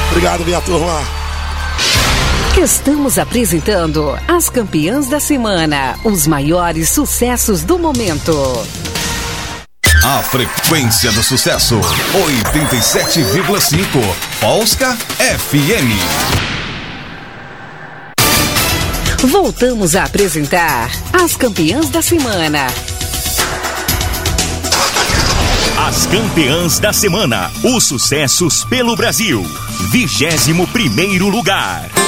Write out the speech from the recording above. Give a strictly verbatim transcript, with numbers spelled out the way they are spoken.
Obrigado, minha turma. Estamos apresentando as campeãs da semana, os maiores sucessos do momento. A frequência do sucesso, oitenta e sete vírgula cinco, Polska F M. Voltamos a apresentar as campeãs da semana. As campeãs da semana, os sucessos pelo Brasil. Vigésimo primeiro lugar.